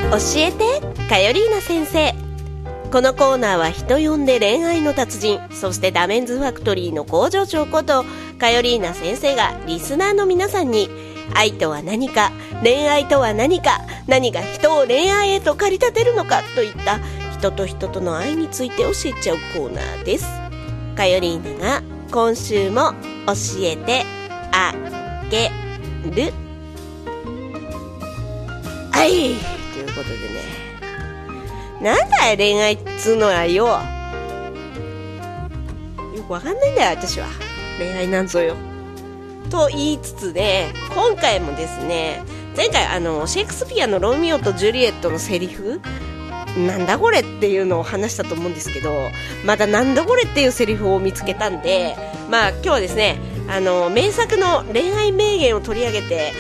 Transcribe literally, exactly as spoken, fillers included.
教えてカヨリーナ先生。このコーナーは人呼んで恋愛の達人、そしてダメンズファクトリーの工場長ことカヨリーナ先生がリスナーの皆さんに愛とは何か、恋愛とは何か、何が人を恋愛へと駆り立てるのかといった人と人との愛について教えちゃうコーナーです。カヨリーナが今週も教えてあげる。はい、ということでね、なんだよ恋愛っつうのはよ。よくわかんないんだよ私は。恋愛なんぞよ。と言いつつね、今回もですね、前回あのシェイクスピアのロミオとジュリエットのセリフ、なんだこれっていうのを話したと思うんですけど、まだなんだこれっていうセリフを見つけたんで、まあ今日はですね、あの名作の恋愛名言を取り上げて